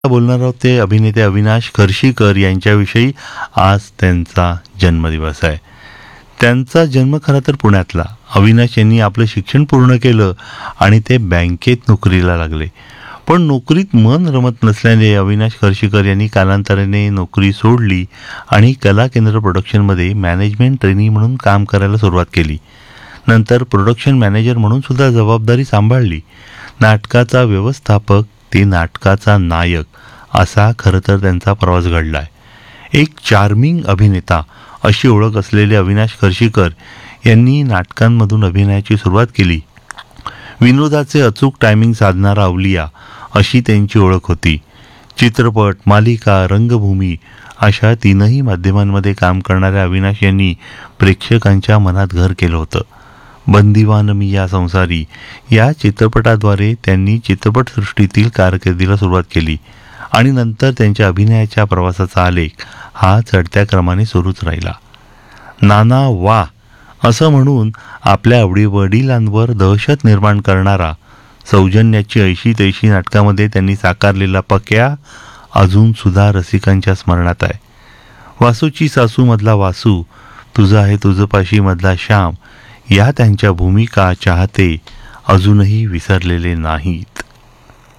बोलणार आहोत ते अभिनेते अविनाश खर्शीकर यांच्याविषयी. आज त्यांचा जन्मदिवस आहे. त्यांचा जन्म खरं तर पुण्यातला. अविनाश यांनी आपलं शिक्षण पूर्ण केलं आणि ते बँकेत नोकरीला लागले. पण नोकरीत मन रमत नसल्याने अविनाश खर्शीकर यांनी कालांतराने नोकरी सोडली आणि कला केंद्र प्रोडक्शनमध्ये मॅनेजमेंट ट्रेनी म्हणून काम करायला सुरुवात केली. नंतर प्रोडक्शन मॅनेजर म्हणून सुद्धा जबाबदारी सांभाळली. नाटकाचा व्यवस्थापक ते नाटकाचा नायक असा खरं तर त्यांचा प्रवास घडला आहे. एक चार्मिंग अभिनेता अशी ओळख असलेले अविनाश खर्शीकर यांनी नाटकांमधून अभिनयाची सुरुवात केली. विनोदाचे अचूक टायमिंग साधणारा अवलिया अशी त्यांची ओळख होती. चित्रपट, मालिका, रंगभूमी अशा तीनही माध्यमांमध्ये काम करणाऱ्या अविनाश यांनी प्रेक्षकांच्या मनात घर केलं होतं. बंदिवान मी या संसारी या चित्रपटाद्वारे त्यांनी चित्रपटसृष्टीतील कारकिर्दीला सुरुवात केली आणि नंतर त्यांच्या अभिनयाच्या प्रवासाचा आलेख हा चढत्या क्रमाने सुरूच राहिला. नाना वा असं म्हणून आपल्या वडिलांवर दहशत निर्माण करणारा सौजन्याची ऐशी तैशी नाटकामध्ये त्यांनी साकारलेला पक्या अजून सुद्धा रसिकांच्या स्मरणात आहे. वासूची सासू मधला वासू, तुझं आहे तुझं पाशी मधला श्याम या त्यांच्या भूमिका चाहते अजूनही विसरलेले नाहीत.